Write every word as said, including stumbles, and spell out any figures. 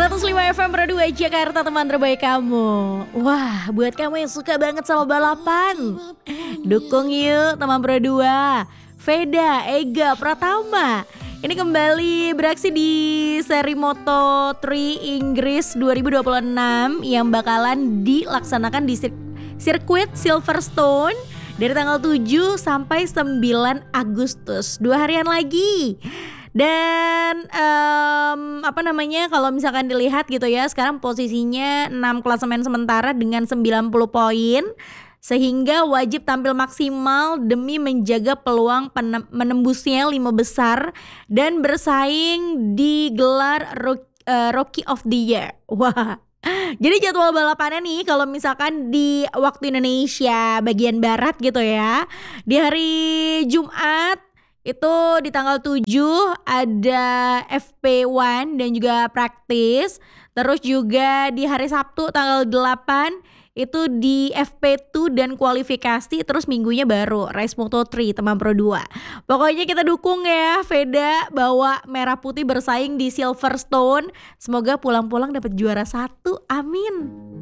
seratus lima F M Pro dua Jakarta, teman terbaik kamu. Wah, buat kamu yang suka banget sama balapan, dukung yuk teman Pro dua. Veda, Ega, Pratama ini kembali beraksi di seri Moto tiga Inggris dua ribu dua puluh enam yang bakalan dilaksanakan di sir- sirkuit Silverstone dari tanggal tujuh sampai sembilan Agustus. Dua harian lagi. Dan um, apa namanya kalau misalkan dilihat gitu ya, sekarang posisinya enam klasemen sementara dengan sembilan puluh poin, sehingga wajib tampil maksimal demi menjaga peluang penem- menembusnya lima besar dan bersaing di gelar Rook- uh, Rookie of the Year. Wah. Jadi jadwal balapannya nih kalau misalkan di waktu Indonesia bagian barat gitu ya, di hari Jumat itu di tanggal tujuh ada F P satu dan juga praktis. Terus juga di hari Sabtu tanggal delapan itu di F P dua dan kualifikasi. Terus minggunya baru race Moto tiga teman Pro dua. Pokoknya kita dukung ya Veda bawa merah putih bersaing di Silverstone. Semoga pulang-pulang dapat juara satu, amin.